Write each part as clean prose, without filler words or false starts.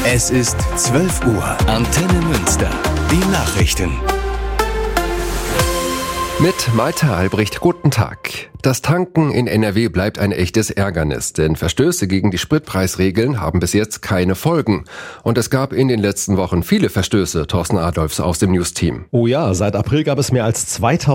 Es ist 12 Uhr. Antenne Münster. Die Nachrichten. Mit Malte Albrecht, guten Tag. Das Tanken in NRW bleibt ein echtes Ärgernis, denn Verstöße gegen die Spritpreisregeln haben bis jetzt keine Folgen. Und es gab in den letzten Wochen viele Verstöße, Thorsten Adolfs aus dem News-Team. Oh ja, seit April gab es mehr als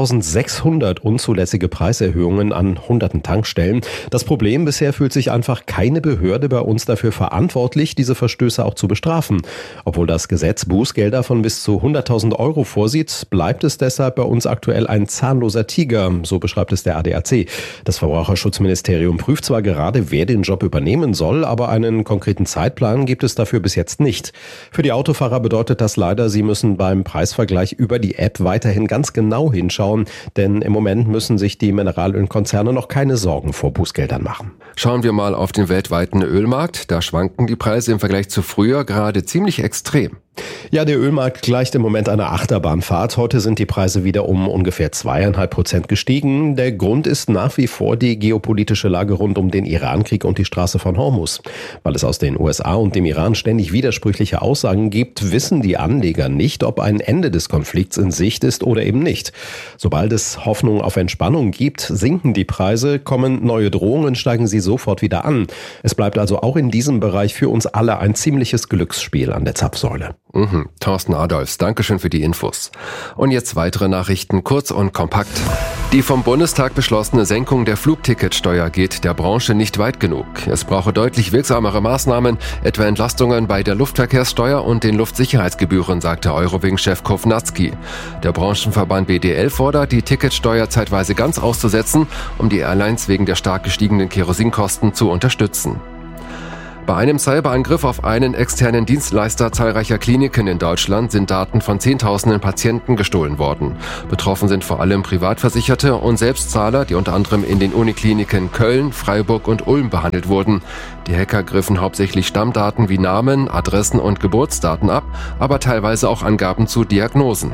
2600 unzulässige Preiserhöhungen an hunderten Tankstellen. Das Problem, bisher fühlt sich einfach keine Behörde bei uns dafür verantwortlich, diese Verstöße auch zu bestrafen. Obwohl das Gesetz Bußgelder von bis zu 100.000 Euro vorsieht, bleibt es deshalb bei uns aktuell ein zahnloser Tiger, so beschreibt es der ADAC. Das Verbraucherschutzministerium prüft zwar gerade, wer den Job übernehmen soll, aber einen konkreten Zeitplan gibt es dafür bis jetzt nicht. Für die Autofahrer bedeutet das leider, sie müssen beim Preisvergleich über die App weiterhin ganz genau hinschauen, denn im Moment müssen sich die Mineralölkonzerne noch keine Sorgen vor Bußgeldern machen. Schauen wir mal auf den weltweiten Ölmarkt. Da schwanken die Preise im Vergleich zu früher gerade ziemlich extrem. Ja, der Ölmarkt gleicht im Moment einer Achterbahnfahrt. Heute sind die Preise wieder um ungefähr 2,5% gestiegen. Der Grund ist nach wie vor die geopolitische Lage rund um den Irankrieg und die Straße von Hormuz. Weil es aus den USA und dem Iran ständig widersprüchliche Aussagen gibt, wissen die Anleger nicht, ob ein Ende des Konflikts in Sicht ist oder eben nicht. Sobald es Hoffnung auf Entspannung gibt, sinken die Preise, kommen neue Drohungen, steigen sie sofort wieder an. Es bleibt also auch in diesem Bereich für uns alle ein ziemliches Glücksspiel an der Zapfsäule. Thorsten Adolfs, Dankeschön für die Infos. Und jetzt weitere Nachrichten, kurz und kompakt. Die vom Bundestag beschlossene Senkung der Flugticketsteuer geht der Branche nicht weit genug. Es brauche deutlich wirksamere Maßnahmen, etwa Entlastungen bei der Luftverkehrssteuer und den Luftsicherheitsgebühren, sagte Eurowings-Chef Kovnatski. Der Branchenverband BDL fordert, die Ticketsteuer zeitweise ganz auszusetzen, um die Airlines wegen der stark gestiegenen Kerosinkosten zu unterstützen. Bei einem Cyberangriff auf einen externen Dienstleister zahlreicher Kliniken in Deutschland sind Daten von Zehntausenden Patienten gestohlen worden. Betroffen sind vor allem Privatversicherte und Selbstzahler, die unter anderem in den Unikliniken Köln, Freiburg und Ulm behandelt wurden. Die Hacker griffen hauptsächlich Stammdaten wie Namen, Adressen und Geburtsdaten ab, aber teilweise auch Angaben zu Diagnosen.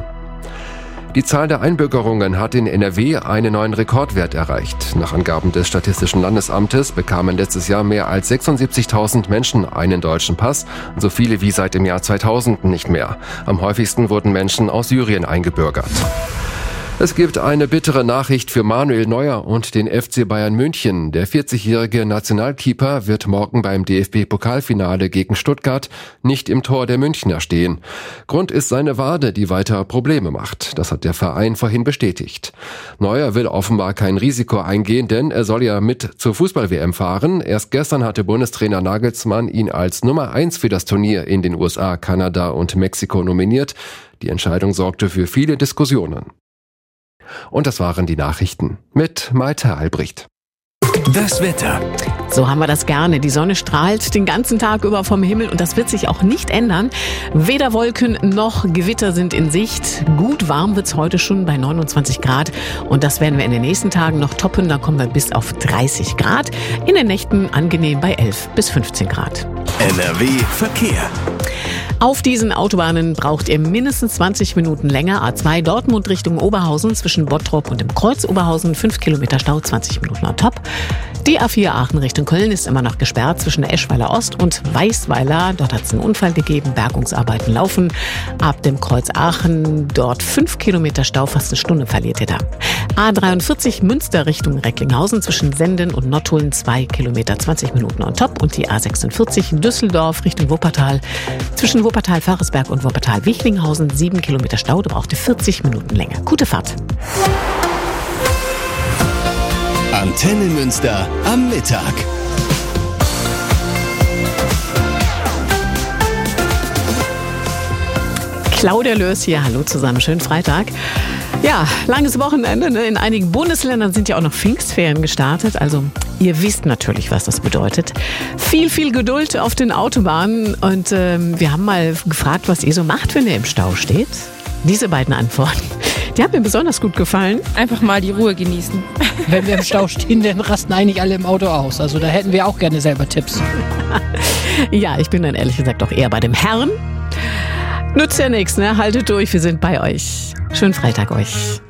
Die Zahl der Einbürgerungen hat in NRW einen neuen Rekordwert erreicht. Nach Angaben des Statistischen Landesamtes bekamen letztes Jahr mehr als 76.000 Menschen einen deutschen Pass, so viele wie seit dem Jahr 2000 nicht mehr. Am häufigsten wurden Menschen aus Syrien eingebürgert. Es gibt eine bittere Nachricht für Manuel Neuer und den FC Bayern München. Der 40-jährige Nationalkeeper wird morgen beim DFB-Pokalfinale gegen Stuttgart nicht im Tor der Münchner stehen. Grund ist seine Wade, die weiter Probleme macht. Das hat der Verein vorhin bestätigt. Neuer will offenbar kein Risiko eingehen, denn er soll ja mit zur Fußball-WM fahren. Erst gestern hatte Bundestrainer Nagelsmann ihn als Nummer 1 für das Turnier in den USA, Kanada und Mexiko nominiert. Die Entscheidung sorgte für viele Diskussionen. Und das waren die Nachrichten mit Malte Albrecht. Das Wetter. So haben wir das gerne. Die Sonne strahlt den ganzen Tag über vom Himmel und das wird sich auch nicht ändern. Weder Wolken noch Gewitter sind in Sicht. Gut warm wird's heute schon bei 29 Grad und das werden wir in den nächsten Tagen noch toppen. Da kommen wir bis auf 30 Grad. In den Nächten angenehm bei 11 bis 15 Grad. NRW Verkehr. Auf diesen Autobahnen braucht ihr mindestens 20 Minuten länger. A2 Dortmund Richtung Oberhausen zwischen Bottrop und dem Kreuz Oberhausen 5 Kilometer Stau, 20 Minuten on top. Die A4 Aachen Richtung Köln ist immer noch gesperrt zwischen der Eschweiler Ost und Weißweiler. Dort hat es einen Unfall gegeben, Bergungsarbeiten laufen. Ab dem Kreuz Aachen dort 5 Kilometer Stau, fast eine Stunde verliert ihr da. A43 Münster Richtung Recklinghausen zwischen Senden und Nottuln 2 Kilometer, 20 Minuten on top. Und die A46 Düsseldorf Richtung Wuppertal zwischen Wuppertal-Faresberg und Wuppertal-Wichlinghausen 7 Kilometer Stau, da braucht ihr 40 Minuten länger. Gute Fahrt. Antenne Münster am Mittag. Claudia Löß hier, hallo zusammen, schönen Freitag. Ja, langes Wochenende. Ne? In einigen Bundesländern sind ja auch noch Pfingstferien gestartet. Also ihr wisst natürlich, was das bedeutet. Viel Geduld auf den Autobahnen. Und wir haben mal gefragt, was ihr so macht, wenn ihr im Stau steht. Diese beiden Antworten, die haben mir besonders gut gefallen. Einfach mal die Ruhe genießen. Wenn wir im Stau stehen, dann rasten eigentlich alle im Auto aus. Also da hätten wir auch gerne selber Tipps. Ja, ich bin dann ehrlich gesagt auch eher bei dem Herrn. Nützt ja nichts, ne? Haltet durch, wir sind bei euch. Schönen Freitag euch.